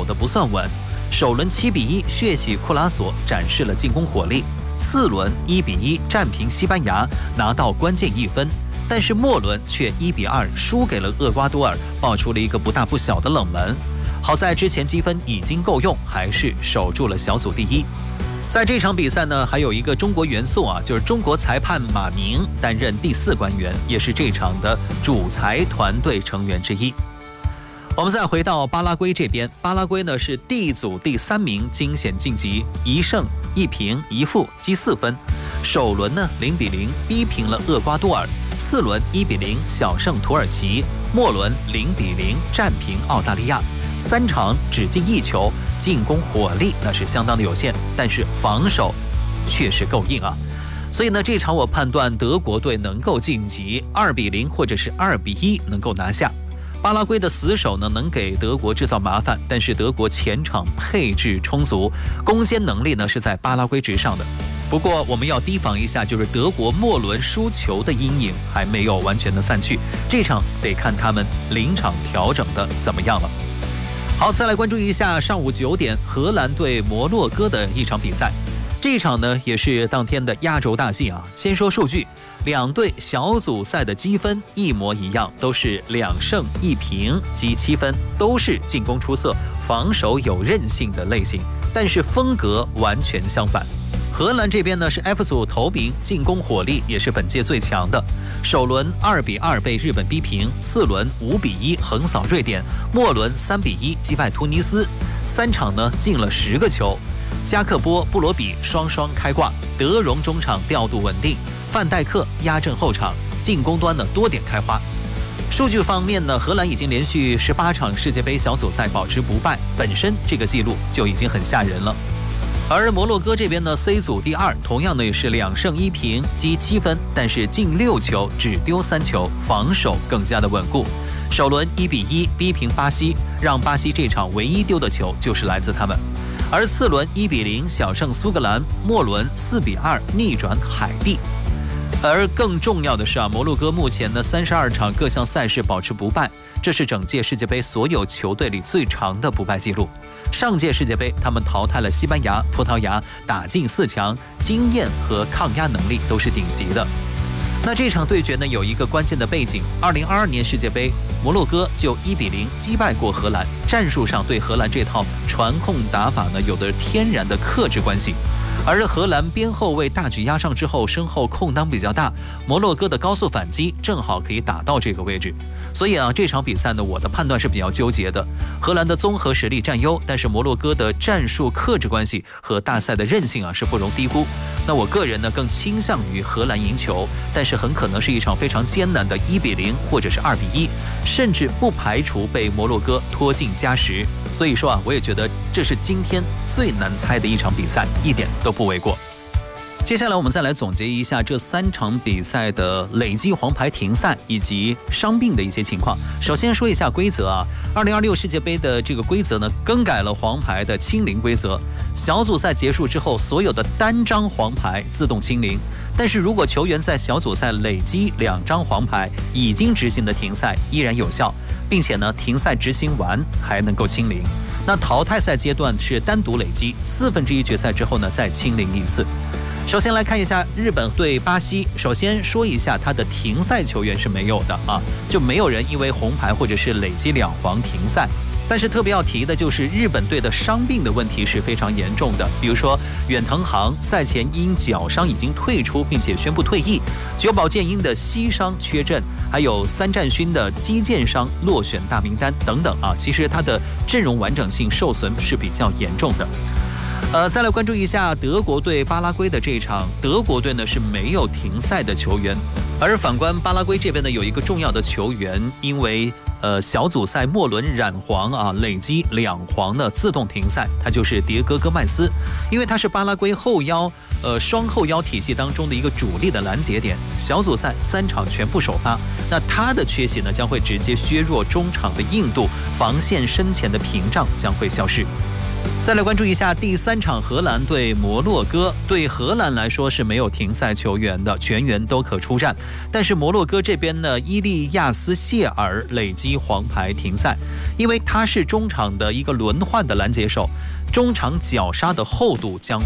的不算稳。首轮7-1血洗库拉索，展示了进攻火力。次轮1-1战平西班牙，拿到关键1分。但是末轮却1-2输给了厄瓜多尔，爆出了一个不大不小的冷门。好在之前积分已经够用，还是守住了小组第一。在这场比赛呢，还有一个中国元素啊，就是中国裁判马宁担任第4官员，也是这场的主裁团队成员之一。我们再回到巴拉圭这边，巴拉圭呢是 D 组第3名，惊险晋级，1胜1平1负，积4分。首轮呢0-0逼平了厄瓜多尔，次轮1-0小胜土耳其，末轮0-0战平澳大利亚。3场只进1球，进攻火力那是相当的有限，但是防守确实够硬啊。所以呢，这场我判断德国队能够晋级，2-0或者是2-1能够拿下。巴拉圭的死守呢，能给德国制造麻烦，但是德国前场配置充足，攻坚能力呢是在巴拉圭之上的。不过我们要提防一下，就是德国末轮输球的阴影还没有完全的散去，这场得看他们临场调整的怎么样了。好，再来关注一下上午9点荷兰对摩洛哥的一场比赛。这一场呢也是当天的压轴大戏啊。先说数据，两队小组赛的积分一模一样，都是2胜1平，积7分，都是进攻出色、防守有韧性的类型，但是风格完全相反。荷兰这边呢是 F 组头名，进攻火力也是本届最强的。首轮2-2被日本逼平，次轮5-1横扫瑞典，末轮3-1击败突尼斯。3场呢进了10个球。加克波、布罗比双双开挂，德容中场调度稳定，范戴克压阵后场，进攻端呢多点开花。数据方面呢，荷兰已经连续18场世界杯小组赛保持不败，本身这个记录就已经很吓人了。而摩洛哥这边呢 ，C 组第2，同样呢也是2胜1平，积7分，但是进6球，只丢3球，防守更加的稳固。首轮1-1逼平巴西，让巴西这场唯一丢的球就是来自他们。而次轮1-0小胜苏格兰，末轮4-2逆转海地。而更重要的是摩洛哥目前呢32场各项赛事保持不败，这是整届世界杯所有球队里最长的不败记录。上届世界杯他们淘汰了西班牙、葡萄牙，打进4强，经验和抗压能力都是顶级的。那这场对决呢有一个关键的背景，2022年世界杯摩洛哥就1-0击败过荷兰，战术上对荷兰这套传控打法呢有着天然的克制关系。而荷兰边后卫大举压上之后，身后空当比较大，摩洛哥的高速反击正好可以打到这个位置。所以这场比赛呢，我的判断是比较纠结的。荷兰的综合实力占优，但是摩洛哥的战术克制关系和大赛的韧性是不容低估。那我个人呢更倾向于荷兰赢球，但是很可能是一场非常艰难的1-0或者是2-1，甚至不排除被摩洛哥拖进加时。所以说我也觉得这是今天最难猜的一场比赛，一点都不为过。接下来我们再来总结一下这3场比赛的累计黄牌停赛以及伤病的一些情况。首先说一下规则2026世界杯的这个规则呢更改了黄牌的清零规则，小组赛结束之后，所有的单张黄牌自动清零。但是如果球员在小组赛累积2张黄牌，已经执行的停赛依然有效，并且呢停赛执行完才能够清零。那淘汰赛阶段是单独累积1/4决赛之后呢再清零一次。首先来看一下日本对巴西，首先说一下他的停赛球员是没有的就没有人因为红牌或者是累积2黄停赛。但是特别要提的就是日本队的伤病的问题是非常严重的，比如说远藤航赛前因脚伤已经退出并且宣布退役，久保建英的膝伤缺阵，还有三战勋的肌腱伤落选大名单等等其实他的阵容完整性受损是比较严重的。再来关注一下德国对巴拉圭的这一场，德国队呢是没有停赛的球员，而反观巴拉圭这边呢有一个重要的球员，因为小组赛末轮染黄累积2黄的自动停赛，他就是迭戈·戈麦斯，因为他是巴拉圭后腰双后腰体系当中的一个主力的拦截点，小组赛3场全部首发，那他的缺席呢将会直接削弱中场的硬度，防线身前的屏障将会消失。 再来关注一下第3场荷兰对摩洛哥。对荷兰来说是没有停赛球员的，全员都可出战。但是摩洛哥这边呢，伊利亚斯谢尔累积黄牌停赛，因为他是中场的一个轮换的拦截手，中场绞杀的厚度将